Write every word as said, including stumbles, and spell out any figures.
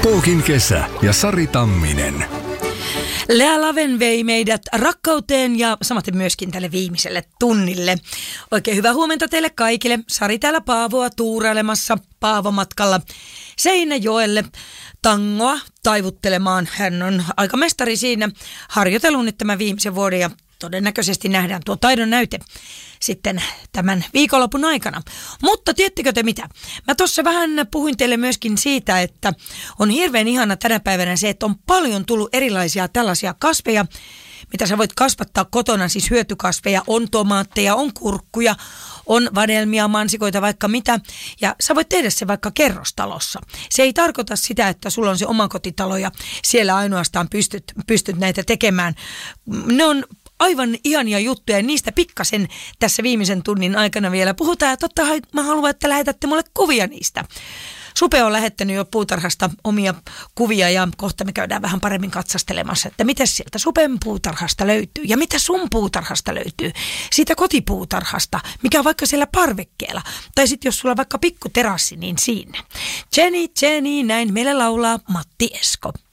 Puukin kesä ja Sari Tamminen. Lea Laven vei meidät rakkauteen ja samaten myöskin tälle viimeiselle tunnille. Oikein hyvää huomenta teille kaikille. Sari täällä Paavoa tuurailemassa Paavomatkalla Seinäjoelle tangoa taivuttelemaan. Hän on aika mestari siinä, harjoitellut nyt tämän viimeisen vuoden ja todennäköisesti nähdään tuo taidon näyte sitten tämän viikonlopun aikana. Mutta tiedättekö te mitä? Mä tuossa vähän puhuin teille myöskin siitä, että on hirveän ihana tänä päivänä se, että on paljon tullut erilaisia tällaisia kasveja, mitä sä voit kasvattaa kotona, siis hyötykasveja, on tomaatteja, on kurkkuja, on vadelmia, mansikoita, vaikka mitä. Ja sä voit tehdä se vaikka kerrostalossa. Se ei tarkoita sitä, että sulla on se omakotitalo ja siellä ainoastaan pystyt, pystyt näitä tekemään. Ne on aivan ihania juttuja ja niistä pikkasen tässä viimeisen tunnin aikana vielä puhutaan. Ja totta kai mä haluan, että lähetätte mulle kuvia niistä. Supe on lähettänyt jo puutarhasta omia kuvia ja kohta me käydään vähän paremmin katsastelemassa, että mitä sieltä Supen puutarhasta löytyy ja mitä sun puutarhasta löytyy. Siitä kotipuutarhasta, mikä on vaikka siellä parvekkeella. Tai sitten jos sulla on vaikka pikku terassi, niin siinä. Jenny, Jenny, näin meille laulaa Matti Esko.